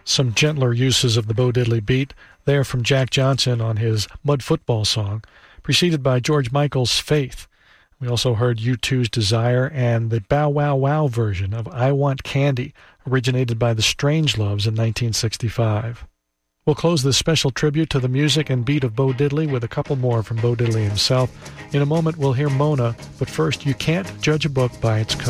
Some gentler uses of the Bo Diddley beat, there from Jack Johnson on his Mud Football song, preceded by George Michael's Faith. We also heard U2's Desire and the Bow Wow Wow version of I Want Candy, originated by the Strangeloves in 1965. We'll close this special tribute to the music and beat of Bo Diddley with a couple more from Bo Diddley himself. In a moment, we'll hear Mona, but first, You Can't Judge a Book by Its Cover.